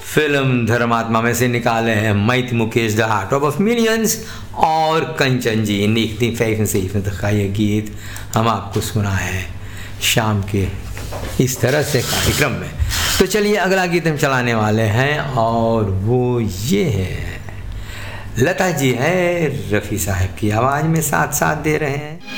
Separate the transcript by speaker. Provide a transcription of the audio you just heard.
Speaker 1: Film धर्मात्मा में से निकाले हैं मैत Mukesh the heart of millions और कंचन जी निकती फैशन से का ये गीत हम आपको सुना है शाम के इस तरह से कार्यक्रम में। तो चलिए अगला गीत हम चलाने वाले हैं और वो ये है, लता जी है रफ़ी साहब की आवाज़ में साथ साथ दे रहे हैं।